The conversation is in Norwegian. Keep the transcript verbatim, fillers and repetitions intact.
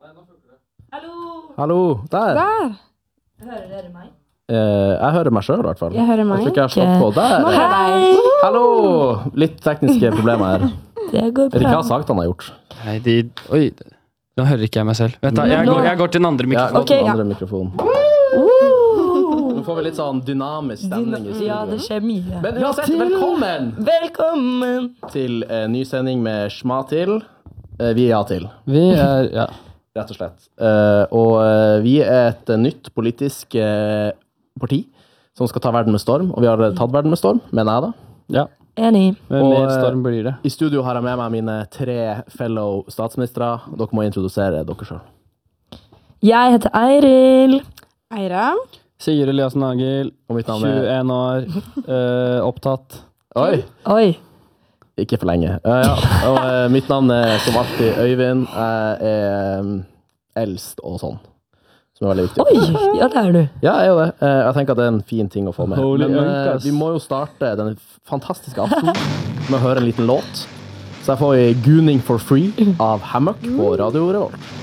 Hallo! Hallo, der. Der. Hører dere meg? Eh, jeg hører meg selv i hvert fall. Jeg hører meg Jeg tror ikke jeg har slått på der. Nå hører jeg deg. Hallo! Litt tekniske problemer her. Det går Vet ikke bra. hva Sagtan har gjort. Nei, de... Oi, nå hører ikke jeg meg selv. Vet du, jeg, går, jeg går til den andre Ja, mikrofonen. gå til Ok, den ja. andre mikrofonen. Nå får vi litt sånn dynamisk stemning i Ja, det studio. skjer mye. Men uansett, velkommen Velkommen! til eh, ny sending med Schma til. Eh, vi er ja til, Vi er, ja. rett og slett. Eh, og eh, vi er et eh, nytt politisk eh, parti som skal ta verden med storm. Og vi har tatt verden med storm, mener jeg da. ja. Enig. Men Og, mer storm blir det. I studio har jeg med meg mine tre fellow statsministre. Dere må introdusere dere selv. Jeg heter Eiril. Eira. Sigurd Eliassen Nagel, Og mitt navn er... tjueen år, eh, opptatt. Oi! Oi. Ikke for lenge. Uh, ja. Og uh, mitt navn er som alltid Øyvind. Jeg er um, eldst og sånn. Som er veldig viktig. Oi, ja det er du. Ja, jeg er jo det. Uh, jeg tenker at det er en fin ting å få med. Holy Men uh, uncas. vi må jo starte den fantastiske aften med å høre en liten låt. Så jeg får i Gooning for Free av Hammock på Radio Revolt.